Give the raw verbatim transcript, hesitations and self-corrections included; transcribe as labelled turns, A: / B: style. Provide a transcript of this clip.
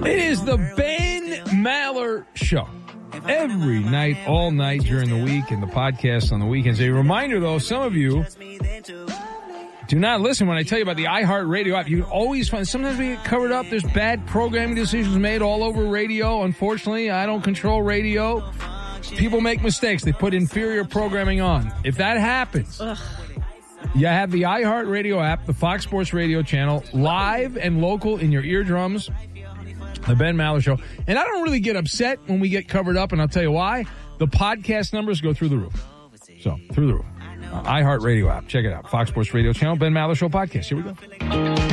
A: It is the Ben Maller Show. Every night, all night during the week, and the podcast on the weekends. A reminder, though, some of you do not listen when I tell you about the iHeartRadio app. You can always find, sometimes we get covered up. There's bad programming decisions made all over radio. Unfortunately, I don't control radio. People make mistakes. They put inferior programming on. If that happens, Ugh. you have the iHeartRadio app, the Fox Sports Radio channel, live and local in your eardrums. The Ben Maller Show. And I don't really get upset when we get covered up, and I'll tell you why. The podcast numbers go through the roof. So, through the roof. Uh, iHeartRadio app. Check it out. Fox Sports Radio channel, Ben Maller Show podcast. Here we go.